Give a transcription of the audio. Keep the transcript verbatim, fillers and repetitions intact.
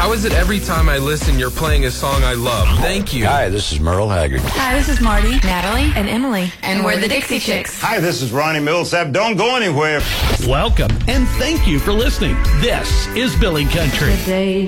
How is it every time I listen, you're playing a song I love? Thank you. Hi, this is Merle Haggard. Hi, this is Marty, Natalie, and Emily. And we're the Dixie Chicks. Hi, this is Ronnie Millsap. Don't go anywhere. Welcome, and thank you for listening. This is Billy Country. Today.